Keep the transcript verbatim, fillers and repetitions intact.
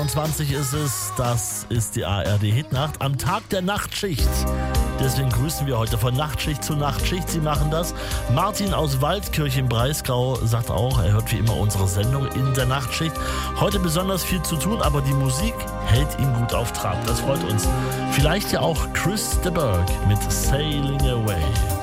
zwanzig ist es, das ist die A R D-Hitnacht am Tag der Nachtschicht. Deswegen grüßen wir heute von Nachtschicht zu Nachtschicht. Sie machen das. Martin aus Waldkirch im Breisgau sagt auch, er hört wie immer unsere Sendung in der Nachtschicht. Heute besonders viel zu tun, aber die Musik hält ihn gut auf Trab. Das freut uns. Vielleicht ja auch Chris de Burgh mit Sailing Away.